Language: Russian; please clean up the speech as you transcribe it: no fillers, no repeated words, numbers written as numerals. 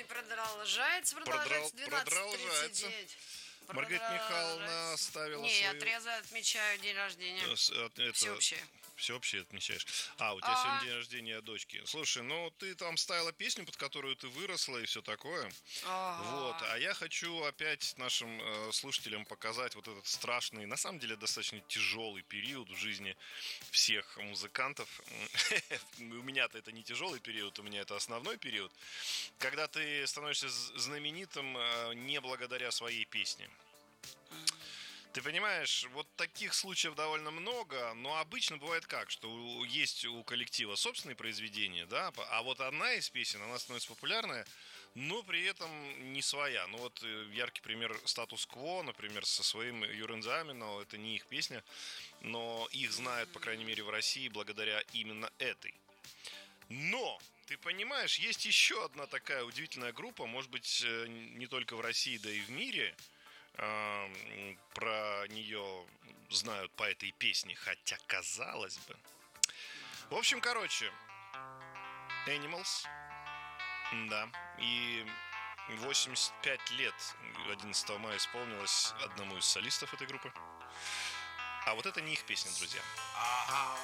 жизнь продолжается 12:39. Маргарита Михайловна ставила Не, я свою... трезво отмечаю день рождения. Всеобщее. Всеобщее отмечаешь. У тебя сегодня день рождения дочки. Слушай, ты там ставила песню, под которую ты выросла и все такое. Вот. А я хочу опять нашим слушателям показать вот этот страшный, на самом деле достаточно тяжелый период в жизни всех музыкантов. У меня-то это не тяжелый период, у меня это основной период. Когда ты становишься знаменитым не благодаря своей песне. Ты понимаешь, вот таких случаев довольно много, но обычно бывает как, что есть у коллектива собственные произведения, да, а вот одна из песен, она становится популярная, но при этом не своя. Яркий пример «Статус-кво», например, со своим «Юрен Замино», это не их песня, но их знают, по крайней мере, в России благодаря именно этой. Но, ты понимаешь, есть еще одна такая удивительная группа, может быть, не только в России, да и в мире. Про нее знают по этой песне, хотя казалось бы. В общем, Animals. Да. И 85 лет 11 мая исполнилось одному из солистов этой группы. А вот это не их песня, друзья.